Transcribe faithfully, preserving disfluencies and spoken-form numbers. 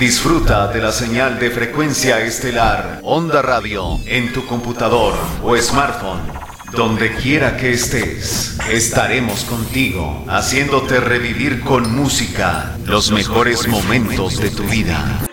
Disfruta de la señal de frecuencia estelar Onda Radio en tu computador o smartphone. Donde quiera que estés, estaremos contigo, haciéndote revivir con música los mejores momentos de tu vida.